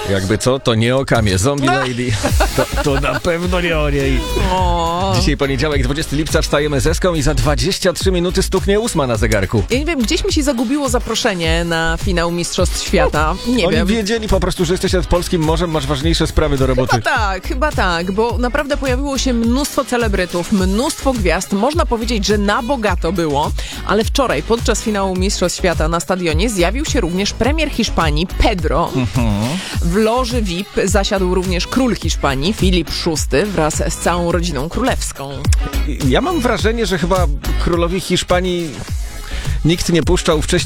Jakby co, to nie o Kamie. Zombie Lady. To na pewno nie o niej. Dzisiaj poniedziałek, 20 lipca, wstajemy z Eską i za 23 minuty stuknie 8 na zegarku. Ja nie wiem, gdzieś mi się zagubiło zaproszenie na finał Mistrzostw Świata. Nie Oni wiem. wiedzieli po prostu, że jesteś nad polskim morzem, masz ważniejsze sprawy do roboty. Chyba tak, bo naprawdę pojawiło się mnóstwo celebrytów, mnóstwo gwiazd. Można powiedzieć, że na bogato było, ale wczoraj podczas finału Mistrzostw Świata na stadionie zjawił się również premier Hiszpanii Pedro. W loży VIP zasiadł również król Hiszpanii Filip VI wraz z całą rodziną królewską. Ja mam wrażenie, że chyba królowi Hiszpanii nikt nie puszczał wcześniej